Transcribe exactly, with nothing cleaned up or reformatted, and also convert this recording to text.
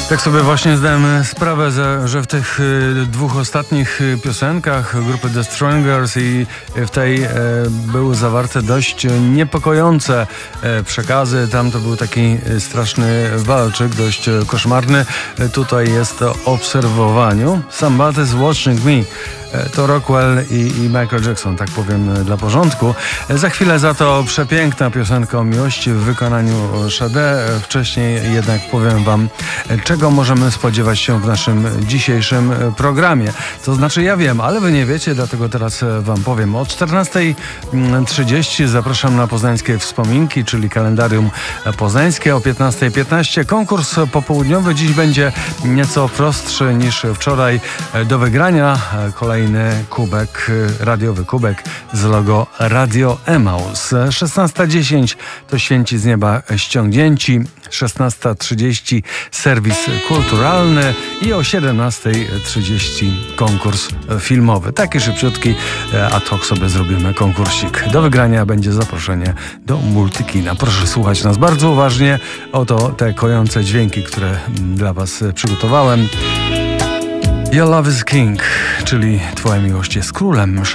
Tak sobie właśnie zdałem sprawę, że w tych dwóch ostatnich piosenkach grupy The Strangers i w tej były zawarte dość niepokojące przekazy. Tam to był taki straszny walczyk, dość koszmarny. Tutaj jest o obserwowaniu. Somebody's watching me. To Rockwell i, i Michael Jackson, tak powiem dla porządku. Za chwilę za to przepiękna piosenka o miłości w wykonaniu Sade. Wcześniej jednak powiem wam, czego możemy spodziewać się w naszym dzisiejszym programie. To znaczy ja wiem, ale wy nie wiecie, dlatego teraz wam powiem. O czternasta trzydzieści zapraszam na Poznańskie Wspominki, czyli kalendarium poznańskie. O piętnasta piętnaście konkurs popołudniowy. Dziś będzie nieco prostszy niż wczoraj. Do wygrania kolejny kubek, radiowy kubek z logo Radio Emaus. szesnasta dziesięć to Święci z nieba ściągnięci. szesnasta trzydzieści serwis kulturalny i o siedemnasta trzydzieści konkurs filmowy. Taki szybciutki ad hoc sobie zrobimy konkursik. Do wygrania będzie zaproszenie do Multikina. Proszę słuchać nas bardzo uważnie. Oto te kojące dźwięki, które dla was przygotowałem. Your Love is King, czyli Twoja miłość jest królem.